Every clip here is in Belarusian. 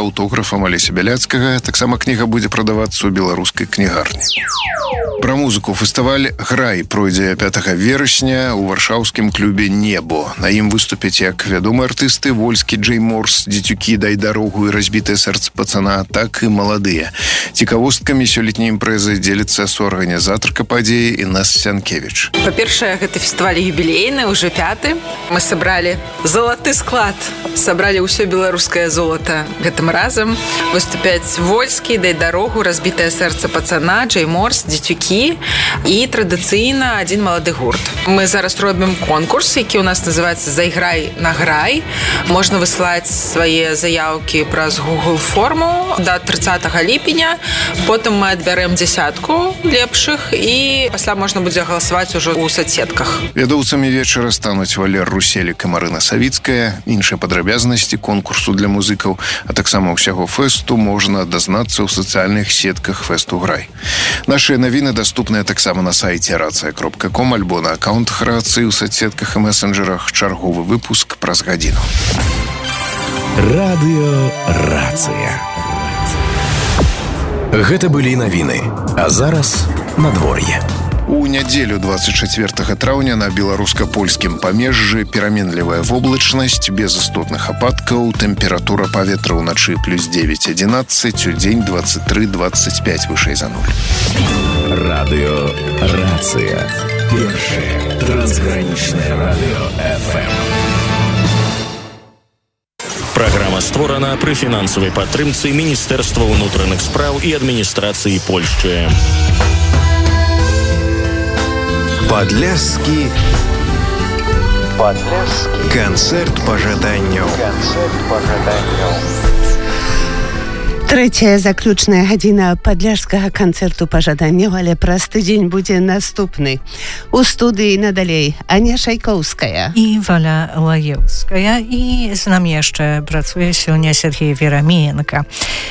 аўтографам Алеся Бяляцкага. Таксама кніга будзе прадавацца ў беларускай кнігарні. Пра музыку. Фестываль «Грай» пройдзе 5 верасня ў варшаўскім клубе «Небо». На ім выступяць як вядомыя артысты Вольскі, Джей Морс, Дзецюкі, Дай дарогу і Разбітае сэрца пацана, так і маладыя. Цікавосткамі сёлетняй імпрэзы дзеліцца суарганізатарка падзеі Інна Сянкевіч. Па-першае, гэты фестываль юбілейны, уже 5. Мы сабралі залаты склад. Сабралі ўсё беларускае золата гэтым разам. Выступяць Вольскі, Дай дарогу, Разбітае сэрца пацана, Джей Морс, Дзецюкі і традыцыйна адзін малады гурт. Мы зараз робім конкурс, які ў нас называецца «Зайграй на грай». Можна выслаць свае заяўкі праз Google форму да 30 ліпеня. Потым мы адбярэм 10 лепшых і пасля можна будзе галасаваць ужо ў соцсетках. Вядоўцамі вечара стануць Валер Руселік і Марына Савіцкая. Іншыя падрабязнасці конкурсу для музыкаў, а таксама ўсяго фэсту можна дазнацца ў сацыяльных сетках фэсту «Грай». Нашыя навіны даступныя таксама на сайце racja.com альбо на аккаунтах рацыі ў соцсетках і месенджерах. Чарговы выпуск праз гадзіну. Радыё Рацыя. Гэта былі навіны. А зараз надвор'е. У нядзелю 24 траўня на беларуска-польскім памежжы пераменлівая воблачнасць, без істотных ападкаў, тэмпература паветра ўначы +9-11, удзень 23-25 вышэй за 0. Радыё Рацыя. Першае трансгранічнае радыё FM. Праграма створана пры фінансавай падтрымцы Міністэрства ўнутраных спраў і адміністрацыі Польшчы. Падляшскі канцэрт пажаданняў. Трэцяя заключная гадзіна падляшскага канцэрту пажаданняў, але праз тыдзень будзе наступны. У студыі надалей Аня Шайкоўская і Валя Лаеўская, і з намі яшчэ працуе сёння Сергей Вераміенка.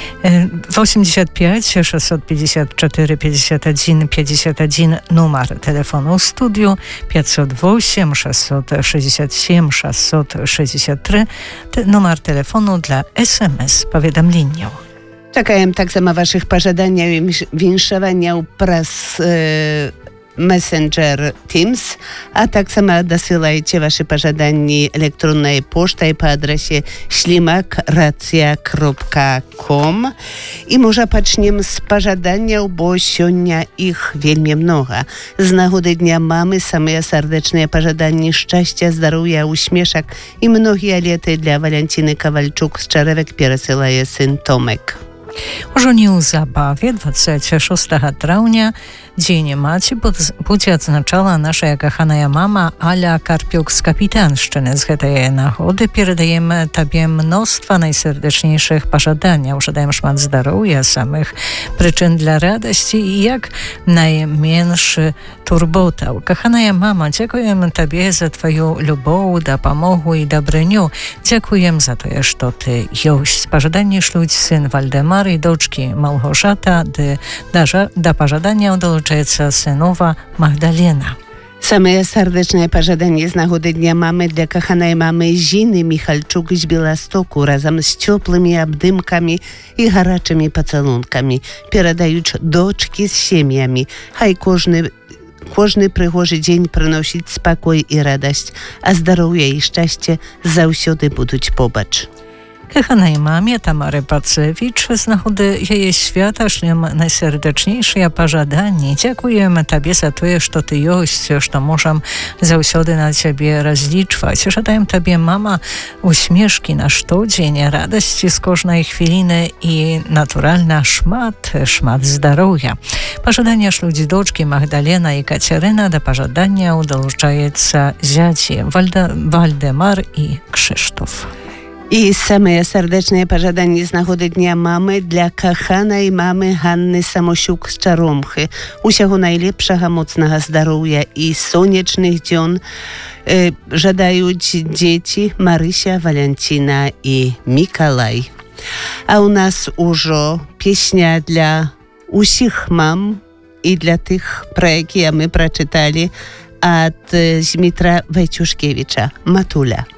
85 654 51 51 нумар тэлефону ў студыю, 508 667 663 нумар тэлефону для SMS-паведамленняў. Чакаем таксама вашых пажаданняў і віншаванняў праз месенджер Teams, а таксама дасылайце вашы пажаданні электроннай поштай па адрасе ślimak@racja.com. І можа пачнем з пажаданняў, бо сёння іх вельмі многа. З нагоды Дня мамы самыя сардэчныя пажаданні шчасця, здароўя, усмешак і многія леты для Валянціны Кавальчук з Чарэвак перасылае сын Томек. Ужо неўзабаве 26 траўня Дзень маці будзе адзначала наша каханая мама Аля Карпюк з Капітаншчыны. З гэтай нагоды перадаем табе мноства найсердечнейшых пажаданняў. Жадаем шмат здароўя, самых прычын для радасці і як найменш турботаў. Каханая мама, дзякуем табе за тваю любоў, дапамогу і дабрыню. Дзякуем за тое, што ты ёсць. Пажаданні шлюць сын Вальдэмар і дочкі Малгошата, да пажаданняў долучаецца сынова Магдалена. Самыя сардэчныя пажаданні з нагоды Дня мамы для каханай мамы Зіны Міхальчук з Беластоку разам з цёплымі абдымкамі і гарачымі пацалункамі перадаюць дочкі з сем'ямі. Хай кожны прыгожы дзень прыносіць спакой і радасць, а здароўе і шчасце заўсёды будуць побач. Каханай мамie Тамары Пацевіч з нагоды яе свята шлем найсердечнейшыя пажаданні. Дзякуем табе за тое, што ты ёсць, што можам заўсёды на цябе разлічваць. Жадаем табе, мама, усмешкі на штодзень, радасці з кожнай хвіліны і, натуральна, шмат здароўя. Пажадання шлюдзі дочкі Магдалена і Кацярына, да пажаданняў далучаецца зяці Вальдэмар і Кшыштоф. І самыя сардэчныя пажаданні з нагоды Дня мамы для каханай мамы Ганны Самосюк з Чаромхы. Усяго найлепшага, моцнага здароўя і сонечных дзён жадаюць дзеці Марыся, Валянціна і Мікалай. А ў нас ужо песня для усіх мам і для тых, пра якія мы прачыталі ад Змітра Вайцюшкевіча «Матуля».